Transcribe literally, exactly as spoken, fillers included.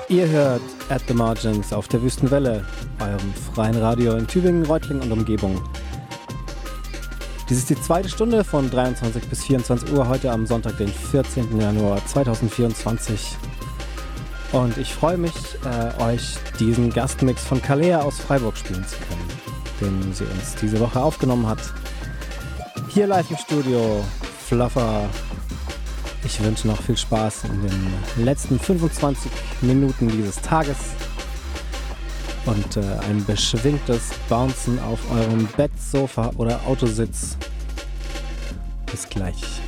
Ihr hört At the Margins auf der Wüstenwelle, eurem freien Radio in Tübingen, Reutlingen und Umgebung. Dies ist die zweite Stunde von dreiundzwanzig bis vierundzwanzig Uhr, heute am Sonntag, den vierzehnten Januar zweitausendvierundzwanzig. Und ich freue mich, äh, euch diesen Gastmix von Kalea aus Freiburg spielen zu können, den sie uns diese Woche aufgenommen hat. Hier live im Studio, Fluffer. Ich wünsche noch viel Spaß in den letzten fünfundzwanzig Minuten dieses Tages und äh, ein beschwingtes Bouncen auf eurem Bett, Sofa oder Autositz. Bis gleich.